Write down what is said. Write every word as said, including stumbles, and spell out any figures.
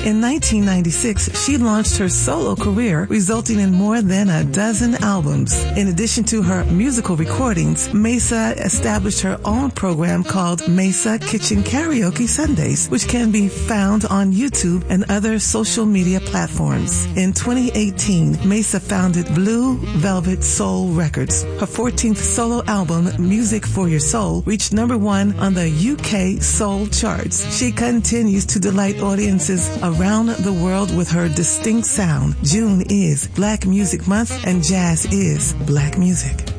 In nineteen ninety-six, she launched her solo career, resulting in more than a dozen albums. In addition to her musical recordings, Mesa established her own program called Mesa Kitchen Karaoke Sundays, which can be found on YouTube and other social media platforms. In twenty eighteen, Mesa founded Blue Velvet Soul Records. Her fourteenth solo album, Music for Your Soul, reached number one on the U K Soul charts. She continues to delight audiences around the world with her distinct sound. June is Black Music Month and jazz is black music.